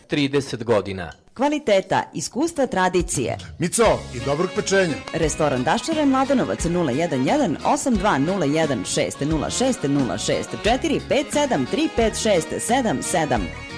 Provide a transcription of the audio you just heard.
30 godina. Kvaliteta, iskustva, tradicije. Mico, i dobrog pečenja. Restoran Daščara, Mladenovac 011 8201 606 064 57 356 77.